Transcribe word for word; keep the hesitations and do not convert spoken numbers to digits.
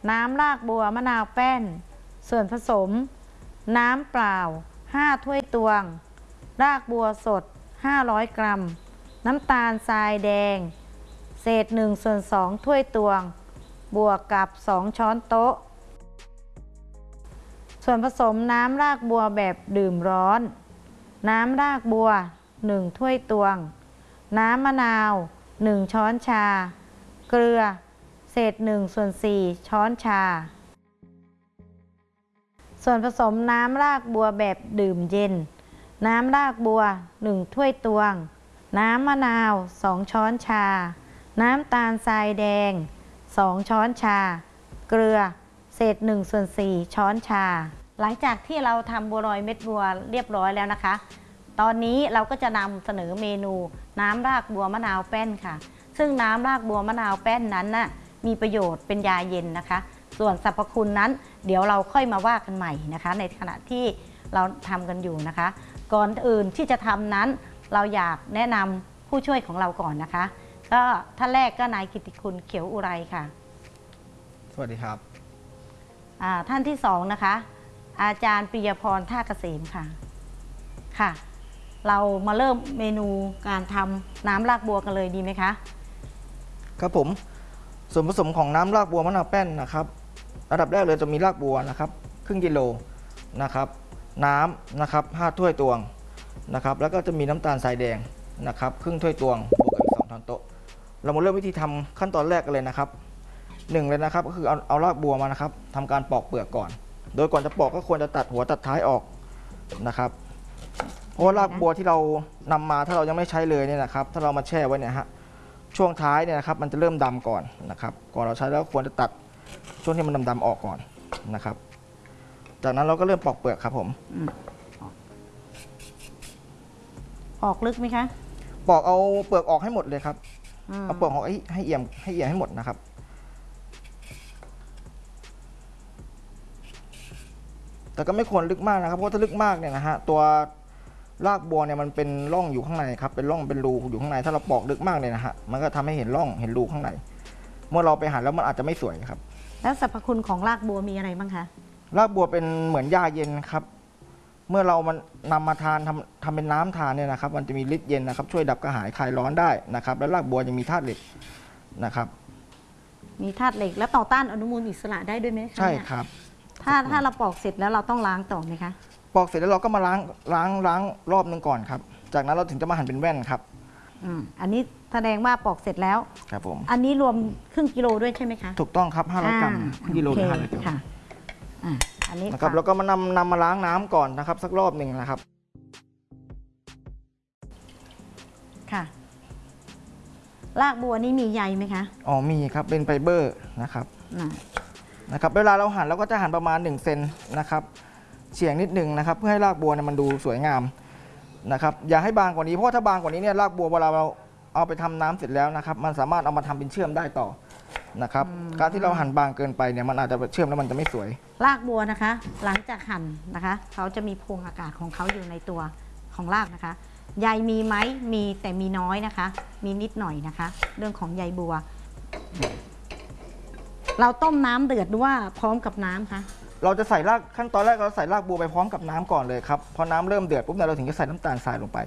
น้ำรากบัวมะนาวแป้นส่วนผสมน้ำเปล่าห้าถ้วยตวงรากบัวสดห้าร้อยกรัมน้ำตาลทรายแดงเศษหนึ่งส่วนสองถ้วยตวงบวกกับสองช้อนโต๊ะส่วนผสมน้ำรากบัวแบบดื่มร้อนน้ำรากบัวหนึ่งถ้วยตวงน้ำมะนาวหนึ่งช้อนชาเกลือเศษหนึ่งส่วนสี่ช้อนชาส่วนผสมน้ำรากบัวแบบดื่มเย็นน้ำรากบัวหนึ่งถ้วยตวงน้ำมะนาวสองช้อนชาน้ำตาลทรายแดงสองช้อนชาเกลือเศษหนึ่งส่วนสี่ช้อนชาหลังจากที่เราทำบัวลอยเม็ดบัวเรียบร้อยแล้วนะคะตอนนี้เราก็จะนำเสนอเมนูน้ำรากบัวมะนาวแป้นค่ะซึ่งน้ำรากบัวมะนาวแป้นนั้นน่ะมีประโยชน์เป็นยาเย็นนะคะส่วนสรรพคุณนั้นเดี๋ยวเราค่อยมาว่ากันใหม่นะคะในขณะที่เราทำกันอยู่นะคะก่อนอื่นที่จะทำนั้นเราอยากแนะนำผู้ช่วยของเราก่อนนะคะก็ท่านแรกก็นายกิติคุณเขียวอุไรค่ะสวัสดีครับท่านที่สองนะคะอาจารย์ปิยพรท่าเกษมค่ะค่ะเรามาเริ่มเมนูการทำน้ำรากบัวกันเลยดีไหมคะครับผมส่วนผสมของน้ำรากบัวมะนาวแป้นนะครับระดับแรกเลยจะมีรากบัวนะครับครึ่งกิโลนะครับน้ำนะครับห้าถ้วยตวงนะครับแล้วก็จะมีน้ำตาลทรายแดงนะครับครึ่งถ้วยตวงบวกกับอีกสองช้อนโต๊ะเรามาเริ่มวิธีทำขั้นตอนแรกกันเลยนะครับหนึ่งเลยนะครับก็คือเอาเอารากบัวมานะครับทำการปอกเปลือกก่อนโดยก่อนจะปอกก็ควรจะตัดหัวตัดท้ายออกนะครับเพราะว่ารากบัวที่เรานำมาถ้าเรายังไม่ใช้เลยเนี่ยนะครับถ้าเรามาแช่ไว้เนี่ยฮะช่วงท้ายเนี่ยนะครับมันจะเริ่มดำก่อนนะครับก่อนเราใช้แล้วควรจะตัดช่วงที่มันดำๆออกก่อนนะครับจากนั้นเราก็เริ่มปอกเปลือกครับผมปอกลึกไหมคะปอกเอาเปลือกออกให้หมดเลยครับเอาเปลือกออกให้ให้เอี่ยมให้เอี่ยมให้หมดนะครับแต่ก็ไม่ควรลึกมากนะครับเพราะถ้าลึกมากเนี่ยนะฮะตัวรากบัวเนี่ยมันเป็นร่องอยู่ข้างในครับเป็นร่องเป็นรูอยู่ข้างในถ้าเราปอกลึกมากเลยนะฮะมันก็ทำให้เห็นร่องเห็นรูข้างในเมื่อเราไปหั่นแล้วมันอาจจะไม่สวยครับแล้วสรรพคุณของรากบัวมีอะไรบ้างคะรากบัวเป็นเหมือนยาเย็นครับเมื่อเรามันนำมาทานทำทำเป็นน้ำทานเนี่ยนะครับมันจะมีฤทธิ์เย็นนะครับช่วยดับกระหายคลายร้อนได้นะครับแล้วรากบัวยังมีธาตุเหล็กนะครับมีธาตุเหล็กและต่อต้านอนุมูลอิสระได้ด้วยไหมคะใช่ครับถ้าถ้าเราปอกเสร็จแล้วเราต้องล้างต่อไหมคะปอกเสร็จแล้วเราก็มาล้างล้างล้างรอบนึงก่อนครับจากนั้นเราถึงจะมาหั่นเป็นแว่นครับอืมอันนี้แสดงว่าปอกเสร็จแล้วครับผมอันนี้รวมครึ่งกิโลด้วยใช่ไหมคะถูกต้องครับห้าร้อยกรัมครึ่งกิโลหรือห้าร้อยกรัมค่ะอันนี้นะครับแล้วก็มานำนำมาล้างน้ำก่อนนะครับสักรอบหนึ่งนะครับค่ะรากบัวนี่มีใยไหมคะอ๋อมีครับเป็นไฟเบอร์นะครับนะครับเวลาเราหั่นเราก็จะหั่นประมาณหนึ่งเซนนะครับเฉียงนิดหนึ่งนะครับเพื่อให้รากบัวเนี่ยมันดูสวยงามนะครับอย่าให้บางกว่านี้เพราะว่าถ้าบางกว่านี้เนี่ยรากบัวเวลาเราเอาไปทำน้ำเสร็จแล้วนะครับมันสามารถเอามาทำเป็นเชื่อมได้ต่อนะครับการที่เราหั่นบางเกินไปเนี่ยมันอาจจะเชื่อมแล้วมันจะไม่สวยรากบัวนะคะหลังจากหั่นนะคะเขาจะมีโพรงอากาศของเขาอยู่ในตัวของรากนะคะใยมีไหมมีแต่มีน้อยนะคะมีนิดหน่อยนะคะเรื่องของใยบัวเราต้มน้ำเดือดหรือว่าพร้อมกับน้ำคะเราจะใส่รากขั้นตอนแรกเราใส่รากบัวไปพร้อมกับน้ำก่อนเลยครับพอน้ำเริ่มเดือดปุ๊บเนี่ยเราถึงจะใส่น้ำตาลทรายลงไป